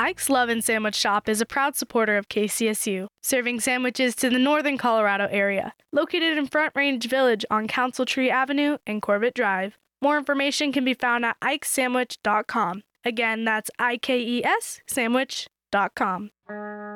Ike's Lovin' Sandwich Shop is a proud supporter of KCSU, serving sandwiches to the northern Colorado area. Located in Front Range Village on Council Tree Avenue and Corbett Drive. More information can be found at ikesandwich.com. Again, that's IKES sandwich.com.